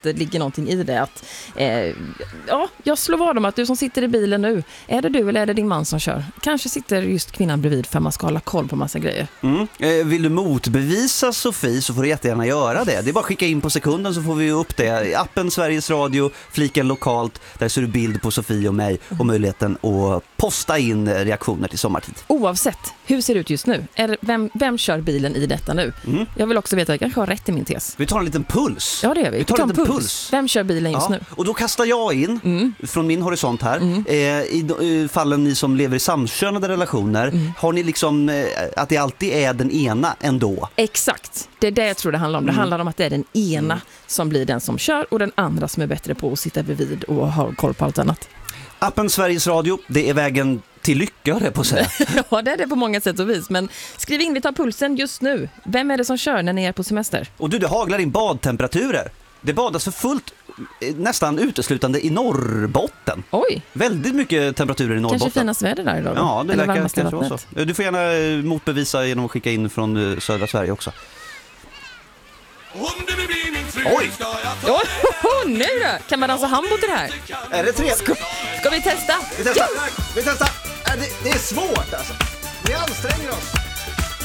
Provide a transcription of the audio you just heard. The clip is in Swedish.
det ligger någonting i det. Att, jag slår vad om att du som sitter i bilen nu, är det du eller är det din man som kör? Kanske sitter just kvinnan bredvid för man ska hålla koll på massa grejer. Vill du motbevisa Sofie så får du jättegärna göra det. Det är bara att skicka in på sekunden så får vi upp det. I appen Sveriges Radio, fliken lokalt, där ser du bild på Sofie och mig och möjligheten att posta in reaktioner till sommartid. Oavsett, hur ser det ut just nu? Vem kör bilen i detta nu? Jag vill också veta, jag kanske har rätt i min tes. Vi tar en liten puls. Ja, det gör vi. Vi tar en liten puls. Vem kör bilen just nu? Och då kastar jag in från min horisont här. I fallen ni som lever i samkönade relationer, har ni liksom att det alltid är den ena ändå? Exakt. Det är det jag tror det handlar om. Det handlar om att det är den ena som blir den som kör och den andra som är bättre på att sitta bredvid och ha koll på allt annat. Appen Sveriges Radio, det är vägen till lycka, det på att säga. Ja, det är det på många sätt och vis. Men skriv in, vi tar pulsen just nu. Vem är det som kör när ni är på semester? Och det haglar in badtemperaturer. Det badas för fullt nästan uteslutande i Norrbotten. Oj! Väldigt mycket temperaturer i Norrbotten. Kanske finast väder där idag då? Ja, det eller verkar kanske vara så. Du får gärna motbevisa genom att skicka in från södra Sverige också. Oj! Nu då? Kan man dansa hambo till det här? Är det trevligt? Ska vi testa? Vi testar! Det är svårt alltså. Vi anstränger oss.